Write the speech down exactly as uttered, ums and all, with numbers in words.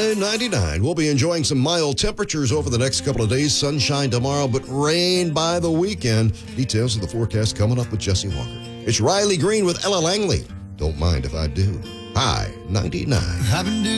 high ninety-nine. We'll be enjoying some mild temperatures over the next couple of days. Sunshine tomorrow, but rain by the weekend. Details of the forecast coming up with Jesse Walker. It's Riley Green with Ella Langley. Don't mind if I do. High ninety-nine.